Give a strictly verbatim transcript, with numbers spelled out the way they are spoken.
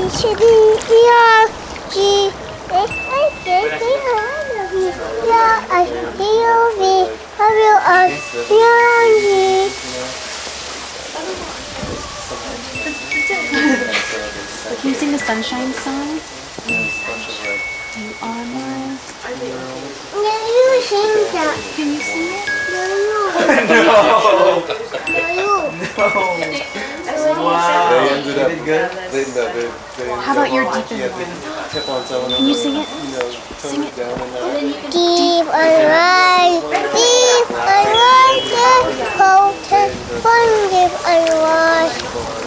C D E F G H I J K L M N O P I Q R S T U V W X Y Z. Can you sing the Sunshine Song? You are my... Can you sing that? Can you sing it? No. No. Wow. They ended up good. They, no, they, they How about your deep yeah, and they wide? kept on telling Can you sing it? You know, Sing tone it. it down and that. Deep and wide, deep and wide, potent, fun, deep and wide.